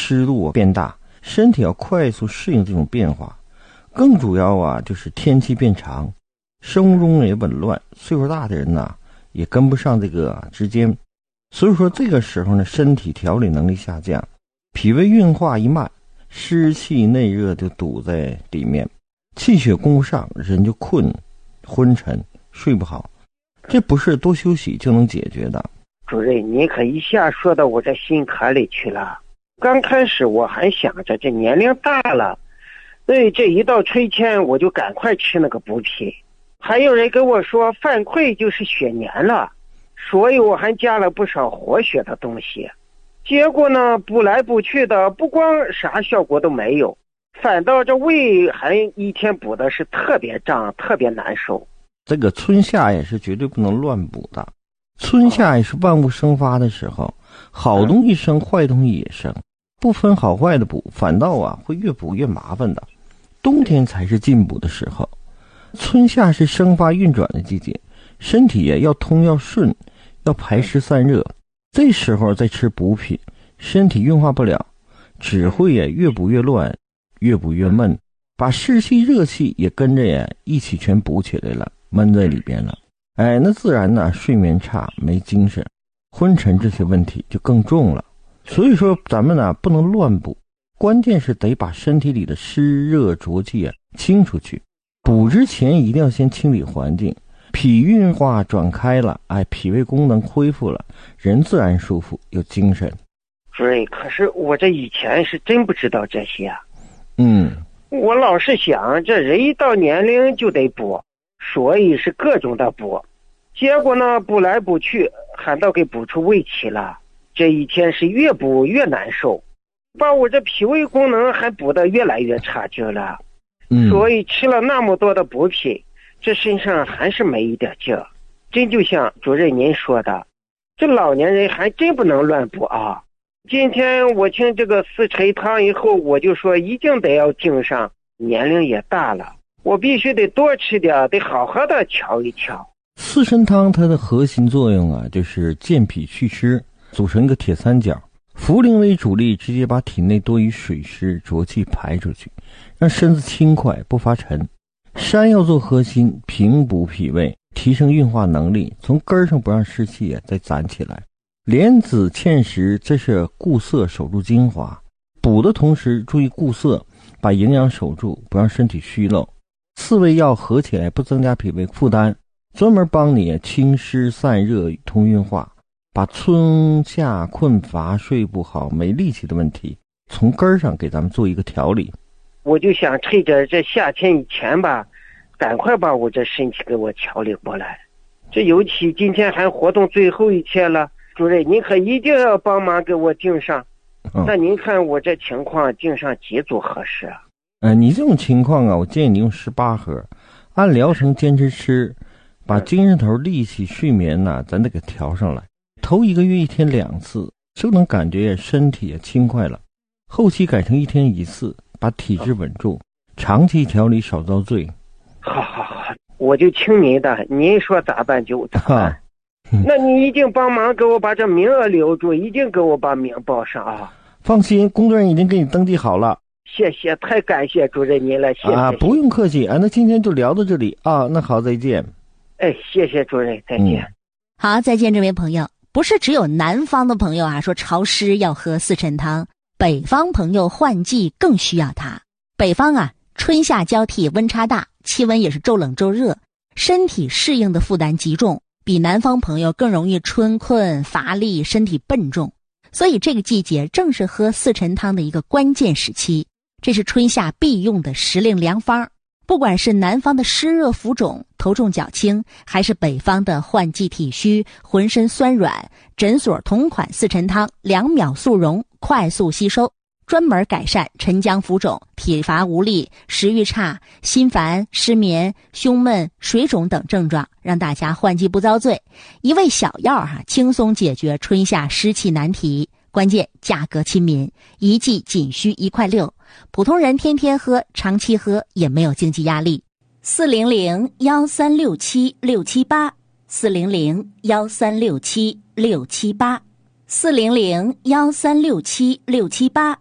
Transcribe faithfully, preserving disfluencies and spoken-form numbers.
湿度变大，身体要快速适应这种变化。更主要啊，就是天气变长，生物钟也紊乱，岁数大的人呐也跟不上这个之间，所以说这个时候呢，身体调理能力下降，脾胃运化一慢，湿气内热就堵在里面，气血供不上，人就困昏沉睡不好，这不是多休息就能解决的。 主任，你可一下说到我这心坎里去了。刚开始我还想着这年龄大了，所以这一到春天我就赶快吃那个补品。还有人跟我说犯溃就是血粘了，所以我还加了不少活血的东西。结果呢，补来补去的，不光啥效果都没有，反倒这胃还一天补的是特别胀，特别难受。 这个春夏也是绝对不能乱补的，春夏也是万物生发的时候，好东西生，坏东西也生，不分好坏的补，反倒啊会越补越麻烦的。冬天才是进补的时候，春夏是生发运转的季节，身体也要通要顺，要排湿散热，这时候再吃补品，身体运化不了，只会也越补越乱，越补越闷，把湿气热气也跟着也一起全补起来了，闷在里边了。哎，那自然呢，睡眠差，没精神，昏沉，这些问题就更重了。所以说咱们呢不能乱补，关键是得把身体里的湿热浊气啊清出去。补之前一定要先清理环境，脾运化转开了，哎，脾胃功能恢复了，人自然舒服有精神。 主任，可是我这以前是真不知道这些啊。 嗯， 我老是想这人一到年龄就得补，所以是各种的补，结果呢补来补去反倒给补出胃气了，这一天是越补越难受，把我这脾胃功能还补得越来越差劲了。 嗯， 所以吃了那么多的补品，这身上还是没一点劲儿。真就像主任您说的，这老年人还真不能乱补啊。今天我听这个四陈汤以后，我就说一定得要敬上，年龄也大了，我必须得多吃点，得好好的调一调。 四神汤它的核心作用啊，就是健脾祛湿，组成一个铁三角，茯苓为主力，直接把体内多余水湿浊气排出去，让身子轻快不发沉。山药做核心，平补脾胃，提升运化能力，从根上不让湿气再攒起来。莲子芡实，这是固涩守住精华，补的同时注意固涩，把营养守住，不让身体虚漏。四味药合起来不增加脾胃负担，专门帮你清湿散热通运化，把春夏困乏睡不好没力气的问题从根上给咱们做一个调理。 我就想趁着这夏天以前吧，赶快把我这身体给我调理过来。这尤其今天还活动最后一天了，主任您可一定要帮忙给我订上。嗯、那您看我这情况订上几组合适啊？ 呃，你这种情况啊，我建议你用十八盒，按疗程坚持吃，把精神头、力气、睡眠呐、啊，咱得给调上来。头一个月一天两次，就能感觉身体也轻快了。后期改成一天一次，把体质稳住，长期调理少遭罪。 好好好，我就听您的，您说咋办就咋办。那你一定帮忙给我把这名额留住，一定给我把名报上啊！ 放心，工作人员已经给你登记好了。 谢谢，太感谢主任您了，谢谢。 啊，不用客气啊，那今天就聊到这里啊，那好，再见。 哎，谢谢主任，再见。 嗯、好，再见，这位朋友。不是只有南方的朋友啊说潮湿要喝四陈汤，北方朋友换季更需要它。北方啊，春夏交替，温差大，气温也是骤冷骤热，身体适应的负担极重，比南方朋友更容易春困乏力，身体笨重。所以这个季节正是喝四陈汤的一个关键时期，这是春夏必用的时令良方。不管是南方的湿热浮肿、头重脚轻，还是北方的换季体虚、浑身酸软，诊所同款四陈汤两秒速溶，快速吸收，专门改善沉僵浮肿、体乏无力、食欲差、心烦、失眠、胸闷、水肿等症状，让大家换季不遭罪。一味小药哈、啊，轻松解决春夏湿气难题。关键价格亲民，一剂仅需一块六，普通人天天喝、长期喝也没有经济压力。四零零幺三六七六七八，四零零幺三六七六七八，四零零幺三六七六七八。